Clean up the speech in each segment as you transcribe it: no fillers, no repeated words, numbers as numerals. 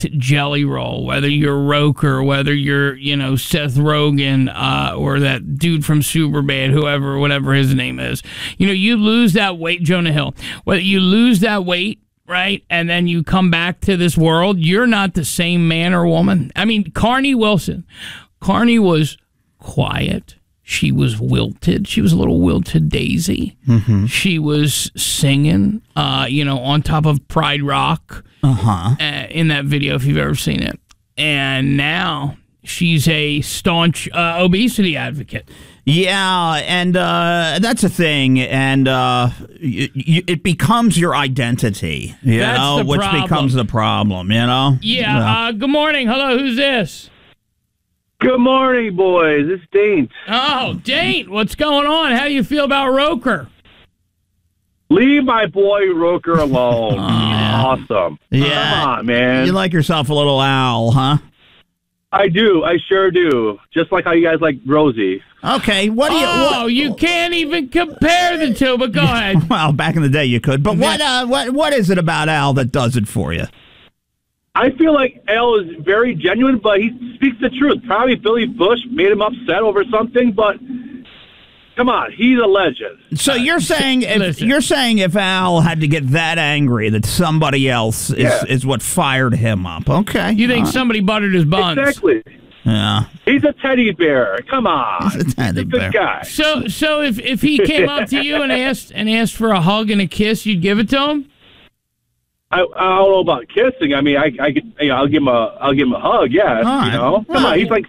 jelly roll, whether you're Roker, whether you're, Seth Rogen, or that dude from Superbad, whatever his name is. You lose that weight, Jonah Hill. Whether you lose that weight, right, and then you come back to this world, you're not the same man or woman. I mean, Carney Wilson. Carney was quiet. She was wilted. She was a little wilted daisy. Mm-hmm. She was singing, on top of Pride Rock in that video, if you've ever seen it. And now she's a staunch obesity advocate. Yeah, and that's a thing, and it becomes your identity, which becomes the problem, Yeah, good morning. Hello, who's this? Good morning, boys. It's Dane. Oh, Dane, what's going on? How do you feel about Roker? Leave my boy Roker alone. Awesome. Yeah. Come on, man. You like yourself a little Al, huh? I do. I sure do. Just like how you guys like Rosie. Okay. You can't even compare the two, but go ahead. Well, back in the day you could. But what is it about Al that does it for you? I feel like Al is very genuine, but he speaks the truth. Probably Billy Bush made him upset over something, but come on, he's a legend. So you're saying if Al had to get that angry that somebody else is what fired him up? Okay. You think somebody buttered his buns? Exactly. Yeah. He's a teddy bear. Come on. He's a teddy bear. Good guy. So if he came up to you and asked for a hug and a kiss, you'd give it to him? I don't know about kissing. I mean, I'll give him a hug. Yeah, right. Come on, he's like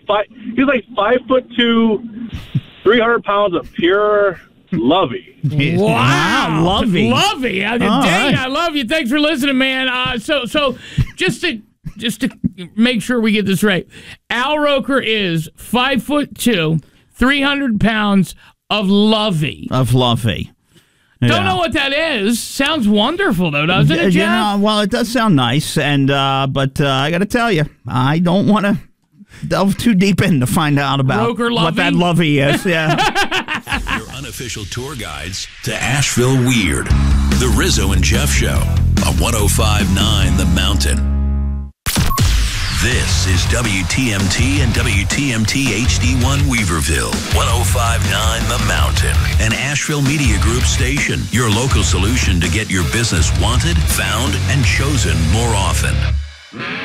5'2", 300 pounds of pure lovey. Wow, lovey. Dane, right. I love you. Thanks for listening, man. So just to make sure we get this right, Al Roker is 5'2", 300 pounds of lovey. Yeah. Don't know what that is. Sounds wonderful, though, doesn't it, Jeff? Well, it does sound nice, and but I got to tell you, I don't want to delve too deep in to find out about what that lovey is. Yeah. Your unofficial tour guides to Asheville Weird. The Rizzo and Jeff Show on 105.9 The Mountain. This is WTMT and WTMT HD1 Weaverville, 105.9 The Mountain, an Asheville Media Group station, your local solution to get your business wanted, found, and chosen more often.